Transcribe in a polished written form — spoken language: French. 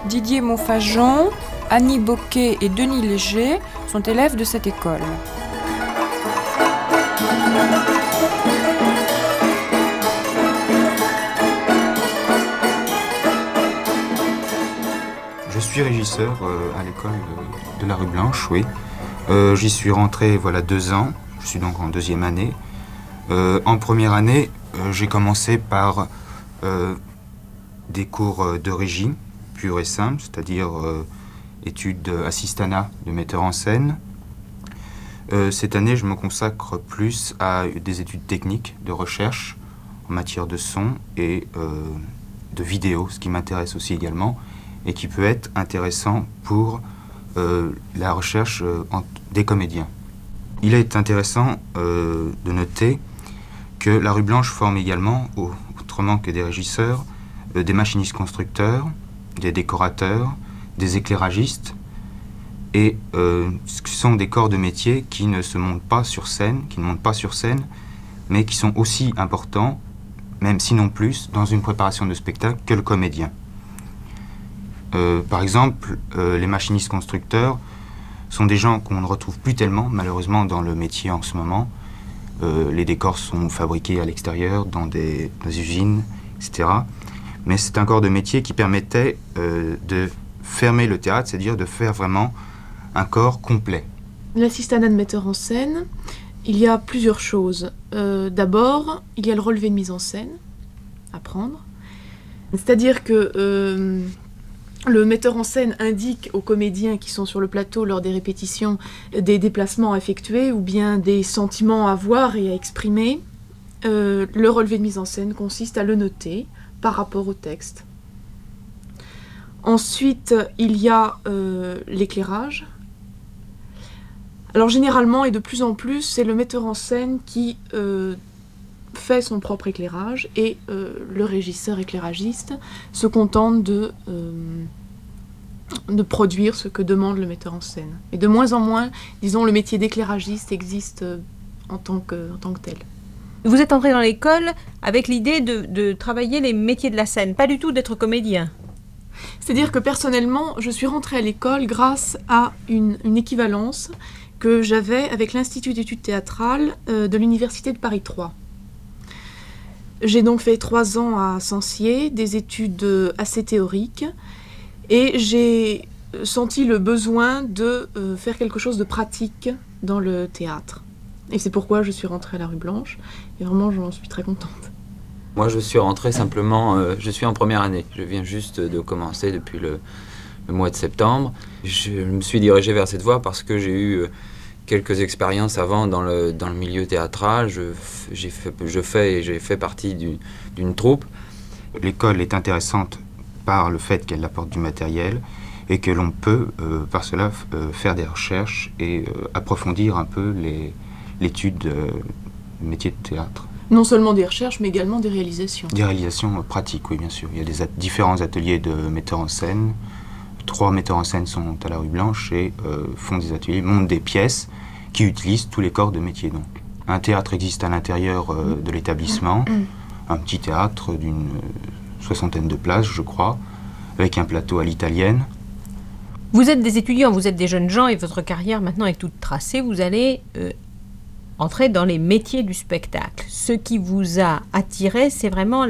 Didier Montfajon, Annie Boquet et Denis Léger sont élèves de cette école. Je suis régisseur à l'école de la rue Blanche, oui. J'y suis rentré 2 ans, je suis donc en 2e année. En première année, j'ai commencé par des cours de régie, pure et simple, c'est-à-dire études assistanat de metteur en scène. Cette année, je me consacre plus à des études techniques, de recherche en matière de son et de vidéo, ce qui m'intéresse aussi également et qui peut être intéressant pour la recherche des comédiens. Il est intéressant de noter que la rue Blanche forme également, autrement que des régisseurs, des machinistes constructeurs, des décorateurs, des éclairagistes, et ce sont des corps de métier qui ne se montent pas sur scène, mais qui sont aussi importants, même sinon plus, dans une préparation de spectacle que le comédien. Par exemple, les machinistes constructeurs sont des gens qu'on ne retrouve plus tellement, malheureusement, dans le métier en ce moment. Les décors sont fabriqués à l'extérieur, dans des usines, etc. Mais c'est un corps de métier qui permettait de fermer le théâtre, c'est-à-dire de faire vraiment un corps complet. L'assistanat de metteur en scène, il y a plusieurs choses. D'abord, il y a le relevé de mise en scène à prendre. C'est-à-dire que le metteur en scène indique aux comédiens qui sont sur le plateau lors des répétitions des déplacements à effectuer ou bien des sentiments à voir et à exprimer. Le relevé de mise en scène consiste à le noter par rapport au texte. Ensuite, il y a l'éclairage. Alors généralement et de plus en plus, c'est le metteur en scène qui fait son propre éclairage et le régisseur éclairagiste se contente de produire ce que demande le metteur en scène. Et de moins en moins, disons, le métier d'éclairagiste existe en tant que tel. Vous êtes entré dans l'école avec l'idée de travailler les métiers de la scène, pas du tout d'être comédien. C'est-à-dire que personnellement, je suis rentrée à l'école grâce à une équivalence que j'avais avec l'Institut d'études théâtrales de l'Université de Paris 3. J'ai donc fait 3 ans à Censier, des études assez théoriques, et j'ai senti le besoin de faire quelque chose de pratique dans le théâtre. Et c'est pourquoi je suis rentrée à la rue Blanche, et vraiment j'en suis très contente. Moi je suis rentrée simplement, je suis en première année, je viens juste de commencer depuis le mois de septembre. Je me suis dirigé vers cette voie parce que j'ai eu quelques expériences avant dans le milieu théâtral. J'ai fait partie d'une troupe. L'école est intéressante par le fait qu'elle apporte du matériel et que l'on peut par cela faire des recherches et approfondir un peu l'étude du métier de théâtre. Non seulement des recherches, mais également des réalisations. Des réalisations pratiques, oui, bien sûr. Il y a différents ateliers de metteurs en scène. 3 metteurs en scène sont à la rue Blanche et font des ateliers, montent des pièces qui utilisent tous les corps de métier. Donc. Un théâtre existe à l'intérieur de l'établissement, un petit théâtre d'une 60aine de places, je crois, avec un plateau à l'italienne. Vous êtes des étudiants, vous êtes des jeunes gens et votre carrière maintenant est toute tracée. Vous allez entrer dans les métiers du spectacle. Ce qui vous a attiré, c'est vraiment